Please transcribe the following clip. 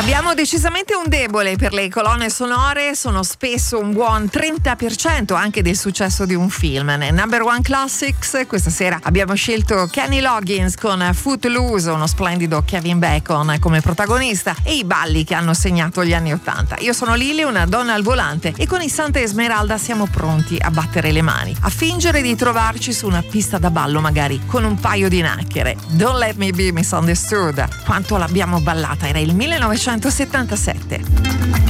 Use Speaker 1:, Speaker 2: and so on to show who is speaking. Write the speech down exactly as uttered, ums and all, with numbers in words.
Speaker 1: Abbiamo decisamente un debole per le colonne sonore, sono spesso un buon trenta per cento anche del successo di un film. Nel Number One Classics questa sera abbiamo scelto Kenny Loggins con Footloose, uno splendido Kevin Bacon come protagonista e i balli che hanno segnato gli anni ottanta. Io sono Lily, una donna al volante, e con i Santa Esmeralda siamo pronti a battere le mani, a fingere di trovarci su una pista da ballo, magari con un paio di nacchere. Don't Let Me Be Misunderstood, quanto l'abbiamo ballata, era il millenovecentosettantasette.